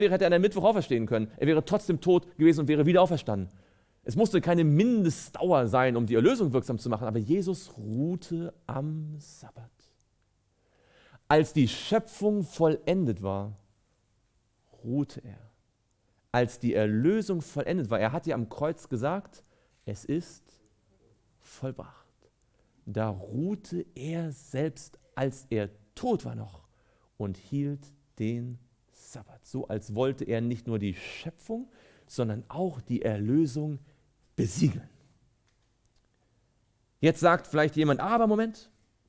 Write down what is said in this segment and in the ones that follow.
hätte er am Mittwoch auferstehen können. Er wäre trotzdem tot gewesen und wäre wieder auferstanden. Es musste keine Mindestdauer sein, um die Erlösung wirksam zu machen, aber Jesus ruhte am Sabbat. Als die Schöpfung vollendet war, ruhte er. Als die Erlösung vollendet war, er hat ja am Kreuz gesagt, es ist vollbracht. Da ruhte er selbst, als er tot war noch, und hielt den Sabbat. So als wollte er nicht nur die Schöpfung, sondern auch die Erlösung besiegeln. Jetzt sagt vielleicht jemand, aber Moment.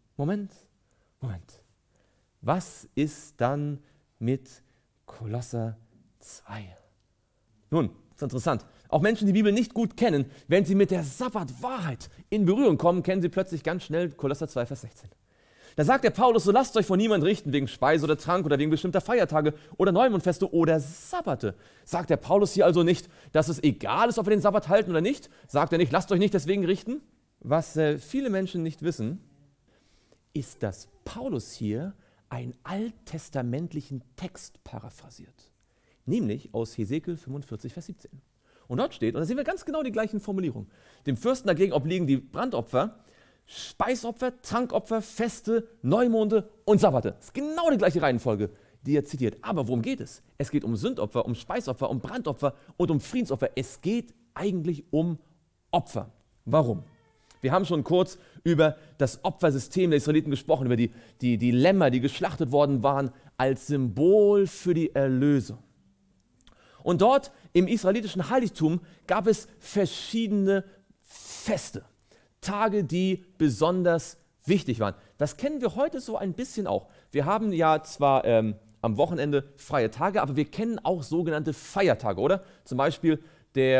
Was ist dann mit Kolosser 2? Nun, das ist interessant. Auch Menschen, die die Bibel nicht gut kennen, wenn sie mit der Sabbatwahrheit in Berührung kommen, kennen sie plötzlich ganz schnell Kolosser 2, Vers 16. Da sagt der Paulus, so lasst euch von niemand richten wegen Speise oder Trank oder wegen bestimmter Feiertage oder Neumondfeste oder Sabbate. Sagt der Paulus hier also nicht, dass es egal ist, ob wir den Sabbat halten oder nicht? Sagt er nicht, lasst euch nicht deswegen richten? Was viele Menschen nicht wissen, ist, dass Paulus hier einen alttestamentlichen Text paraphrasiert. Nämlich aus Hesekiel 45, Vers 17. Und dort steht, und da sehen wir ganz genau die gleichen Formulierungen, dem Fürsten dagegen obliegen die Brandopfer, Speisopfer, Trankopfer, Feste, Neumonde und Sabbate. Das ist genau die gleiche Reihenfolge, die er zitiert. Aber worum geht es? Es geht um Sündopfer, um Speisopfer, um Brandopfer und um Friedensopfer. Es geht eigentlich um Opfer. Warum? Wir haben schon kurz über das Opfersystem der Israeliten gesprochen, über die Lämmer, die geschlachtet worden waren, als Symbol für die Erlösung. Und dort im israelitischen Heiligtum gab es verschiedene Feste, Tage, die besonders wichtig waren. Das kennen wir heute so ein bisschen auch. Wir haben ja zwar am Wochenende freie Tage, aber wir kennen auch sogenannte Feiertage, oder? Zum Beispiel die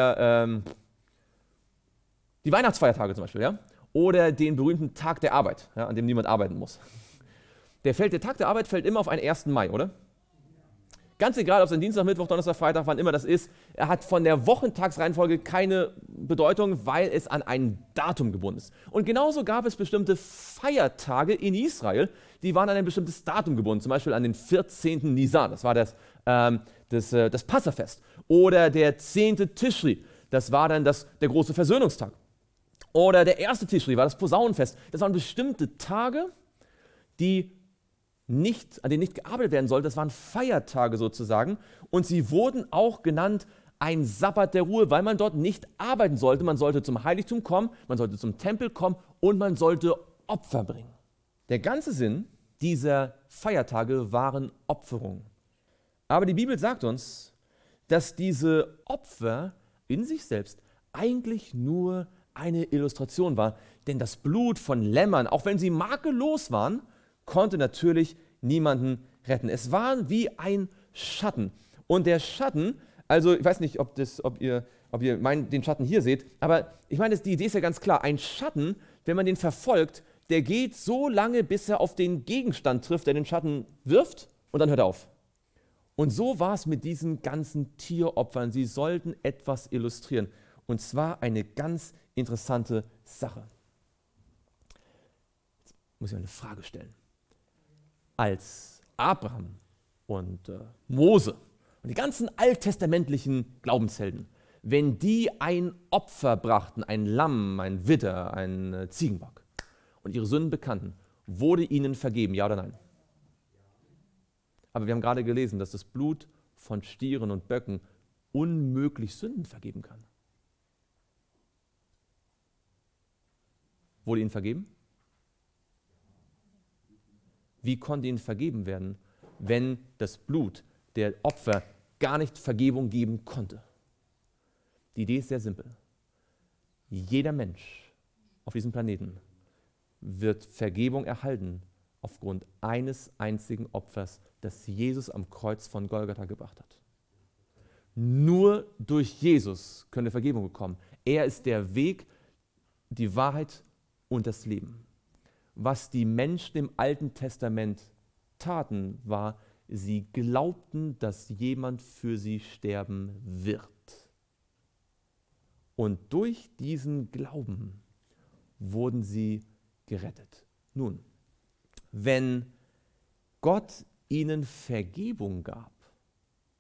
Weihnachtsfeiertage zum Beispiel, ja? Oder den berühmten Tag der Arbeit, ja, an dem niemand arbeiten muss. Der Tag der Arbeit fällt immer auf einen 1. Mai, oder? Ganz egal, ob es ein Dienstag, Mittwoch, Donnerstag, Freitag, wann immer das ist, er hat von der Wochentagsreihenfolge keine Bedeutung, weil es an ein Datum gebunden ist. Und genauso gab es bestimmte Feiertage in Israel, die waren an ein bestimmtes Datum gebunden, zum Beispiel an den 14. Nisan, das war das Passafest. Oder der 10. Tischri, das war dann der große Versöhnungstag. Oder der 1. Tischri war das Posaunenfest. Das waren bestimmte Tage, an denen nicht gearbeitet werden sollte. Das waren Feiertage sozusagen. Und sie wurden auch genannt ein Sabbat der Ruhe, weil man dort nicht arbeiten sollte. Man sollte zum Heiligtum kommen, man sollte zum Tempel kommen und man sollte Opfer bringen. Der ganze Sinn dieser Feiertage waren Opferungen. Aber die Bibel sagt uns, dass diese Opfer in sich selbst eigentlich nur eine Illustration war. Denn das Blut von Lämmern, auch wenn sie makellos waren, konnte natürlich niemanden retten. Es war wie ein Schatten. Und der Schatten, also ich weiß nicht, ob ihr den Schatten hier seht, aber ich meine, die Idee ist ja ganz klar. Ein Schatten, wenn man den verfolgt, der geht so lange, bis er auf den Gegenstand trifft, der den Schatten wirft, und dann hört er auf. Und so war es mit diesen ganzen Tieropfern. Sie sollten etwas illustrieren. Und zwar eine ganz interessante Sache. Jetzt muss ich eine Frage stellen. Als Abraham und Mose und die ganzen alttestamentlichen Glaubenshelden, wenn die ein Opfer brachten, ein Lamm, ein Widder, ein Ziegenbock, und ihre Sünden bekannten, wurde ihnen vergeben, ja oder nein? Aber wir haben gerade gelesen, dass das Blut von Stieren und Böcken unmöglich Sünden vergeben kann. Wurde ihnen vergeben? Wie konnte ihnen vergeben werden, wenn das Blut der Opfer gar nicht Vergebung geben konnte? Die Idee ist sehr simpel. Jeder Mensch auf diesem Planeten wird Vergebung erhalten aufgrund eines einzigen Opfers, das Jesus am Kreuz von Golgatha gebracht hat. Nur durch Jesus können wir Vergebung bekommen. Er ist der Weg, die Wahrheit und das Leben. Was die Menschen im Alten Testament taten, war, sie glaubten, dass jemand für sie sterben wird. Und durch diesen Glauben wurden sie gerettet. Nun, wenn Gott ihnen Vergebung gab,